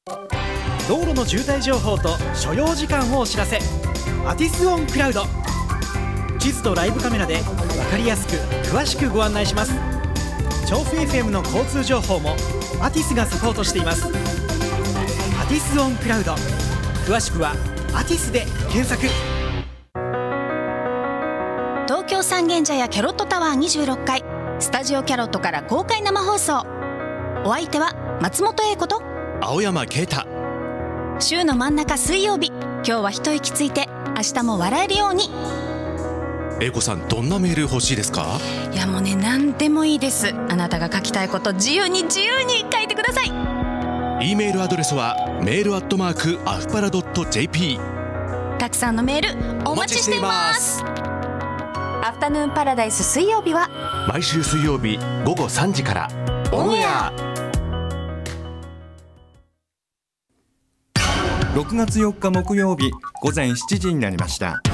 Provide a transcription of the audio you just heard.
道路の渋滞情報と所要時間をお知らせ。アティスオンクラウド。地図とライブカメラで分かりやすく詳しくご案内します。調布 FM の交通情報もアティスがサポートしています。アティスオンクラウド、詳しくはアティスで検索。 東京三軒茶屋キャロットタワー26階スタジオキャロットから公開生放送。お相手は松本英子と青山啓太。 週の真ん中水曜日、今日は一息ついて明日も笑えるように。 英子さん、どんなメール欲しいですか？ いやもうね、何でもいいです。あなたが書きたいこと自由に書いてください。 E メールアドレスはmail@afpara.jp。 たくさんのメールお待ちしています。アフタヌーンパラダイス水曜日は毎週水曜日午後3時からオンエア。 6月4日木曜日午前7時になりました。